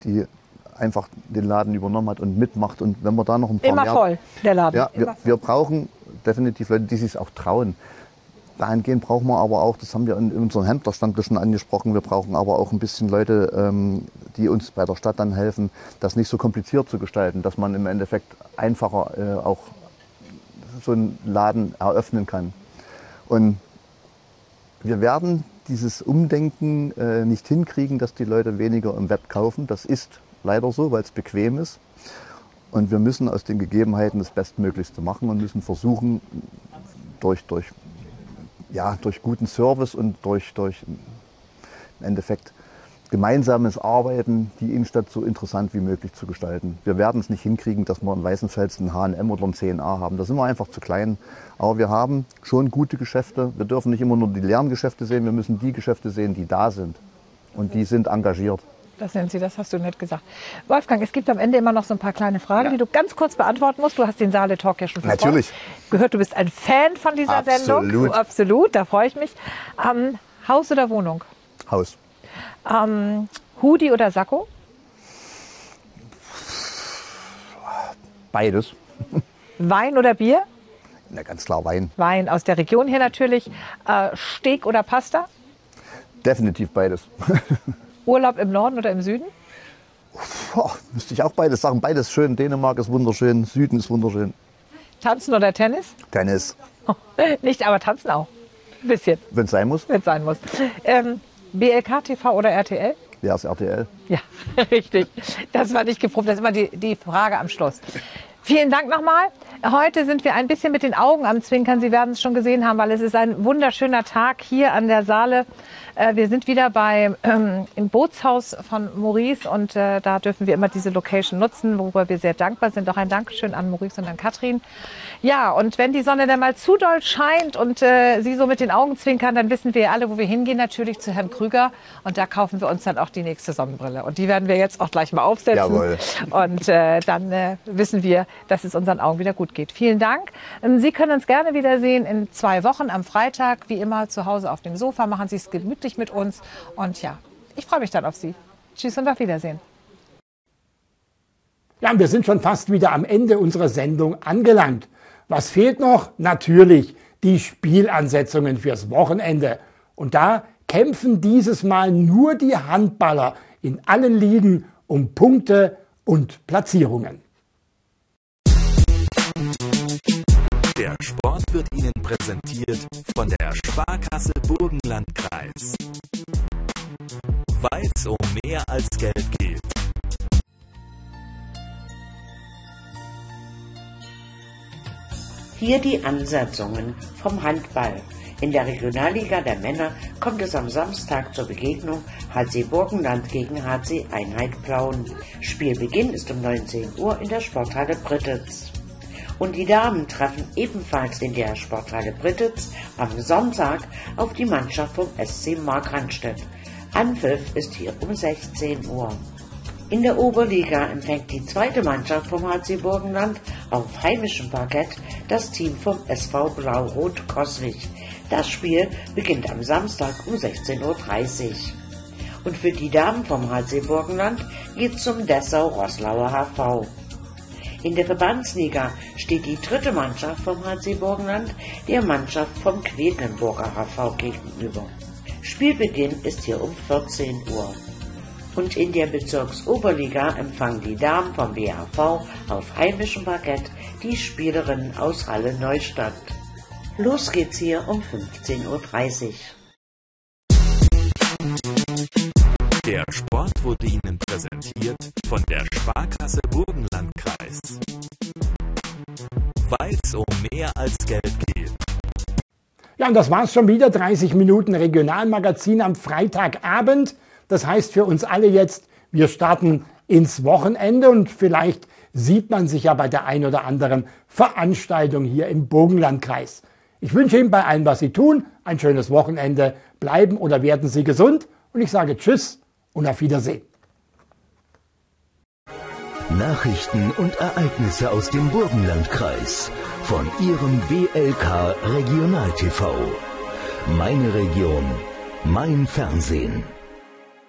die einfach den Laden übernommen hat und mitmacht. Und wenn wir da noch ein paar Immer mehr, voll, der Laden. Ja, wir brauchen definitiv Leute, die sich auch trauen. Dahingehend brauchen wir aber auch, das haben wir in unserem Händlerstand schon angesprochen, wir brauchen aber auch ein bisschen Leute, die uns bei der Stadt dann helfen, das nicht so kompliziert zu gestalten, dass man im Endeffekt einfacher auch so einen Laden eröffnen kann. Und wir werden dieses Umdenken nicht hinkriegen, dass die Leute weniger im Web kaufen. Das ist leider so, weil es bequem ist. Und wir müssen aus den Gegebenheiten das Bestmöglichste machen und müssen versuchen, durch guten Service und durch im Endeffekt gemeinsames Arbeiten die Innenstadt so interessant wie möglich zu gestalten. Wir werden es nicht hinkriegen, dass wir in Weißenfels einen H&M oder einen C&A haben. Da sind wir einfach zu klein. Aber wir haben schon gute Geschäfte. Wir dürfen nicht immer nur die leeren Geschäfte sehen, wir müssen die Geschäfte sehen, die da sind. Und die sind engagiert. Das nennen Sie, das hast du nett gesagt. Wolfgang, es gibt am Ende immer noch so ein paar kleine Fragen, die du ganz kurz beantworten musst. Du hast den Saale-Talk ja schon verfolgt. Natürlich. Gehört, du bist ein Fan von dieser Sendung. Absolut, da freue ich mich. Haus oder Wohnung? Haus. Hoodie oder Sakko? Beides. Wein oder Bier? Na, ganz klar Wein. Wein aus der Region hier natürlich. Steak oder Pasta? Definitiv beides. Urlaub im Norden oder im Süden? Müsste ich auch beides sagen. Beides schön. Dänemark ist wunderschön, Süden ist wunderschön. Tanzen oder Tennis? Tennis. Nicht, aber tanzen auch. Ein bisschen. Wenn es sein muss. Wenn es sein muss. BLK TV oder RTL? Ja, ist RTL. Ja, richtig. Das war nicht geprobt. Das ist immer die Frage am Schluss. Vielen Dank nochmal. Heute sind wir ein bisschen mit den Augen am Zwinkern. Sie werden es schon gesehen haben, weil es ist ein wunderschöner Tag hier an der Saale. Wir sind wieder im Bootshaus von Maurice und da dürfen wir immer diese Location nutzen, worüber wir sehr dankbar sind. Auch ein Dankeschön an Maurice und an Katrin. Ja, und wenn die Sonne dann mal zu doll scheint und Sie so mit den Augen zwinkern, dann wissen wir alle, wo wir hingehen, natürlich zu Herrn Krüger. Und da kaufen wir uns dann auch die nächste Sonnenbrille. Und die werden wir jetzt auch gleich mal aufsetzen. Jawohl. Und dann wissen wir, dass es unseren Augen wieder gut geht. Vielen Dank. Sie können uns gerne wiedersehen in 2 Wochen am Freitag. Wie immer zu Hause auf dem Sofa. Machen Sie es gemütlich mit uns. Und ja, ich freue mich dann auf Sie. Tschüss und auf Wiedersehen. Ja, und wir sind schon fast wieder am Ende unserer Sendung angelangt. Was fehlt noch? Natürlich die Spielansetzungen fürs Wochenende. Und da kämpfen dieses Mal nur die Handballer in allen Ligen um Punkte und Platzierungen. Der Sport wird Ihnen präsentiert von der Sparkasse Burgenlandkreis. Weil es um mehr als Geld geht. Hier die Ansetzungen vom Handball. In der Regionalliga der Männer kommt es am Samstag zur Begegnung HC Burgenland gegen HC Einheit Plauen. Spielbeginn ist um 19 Uhr in der Sporthalle Brittitz. Und die Damen treffen ebenfalls in der Sporthalle Brittitz am Sonntag auf die Mannschaft vom SC Markranstädt. Anpfiff ist hier um 16 Uhr. In der Oberliga empfängt die zweite Mannschaft vom HC Burgenland auf heimischem Parkett das Team vom SV Blau-Rot Coswig. Das Spiel beginnt am Samstag um 16:30 Uhr. Und für die Damen vom HC Burgenland geht's zum Dessau-Roßlauer HV. In der Verbandsliga steht die dritte Mannschaft vom HC Burgenland der Mannschaft vom Quedlinburger HV gegenüber. Spielbeginn ist hier um 14 Uhr. Und in der Bezirksoberliga empfangen die Damen vom BHV auf heimischem Parkett die Spielerinnen aus Halle Neustadt. Los geht's hier um 15:30 Uhr. Der Sport wurde Ihnen präsentiert von der Sparkasse Burgenlandkreis. Weil es um mehr als Geld geht. Ja, und das war's schon wieder. 30 Minuten Regionalmagazin am Freitagabend. Das heißt für uns alle jetzt, wir starten ins Wochenende und vielleicht sieht man sich ja bei der ein oder anderen Veranstaltung hier im Burgenlandkreis. Ich wünsche Ihnen bei allem, was Sie tun, ein schönes Wochenende. Bleiben oder werden Sie gesund. Und ich sage Tschüss und auf Wiedersehen. Nachrichten und Ereignisse aus dem Burgenlandkreis von Ihrem WLK Regional TV. Meine Region, mein Fernsehen.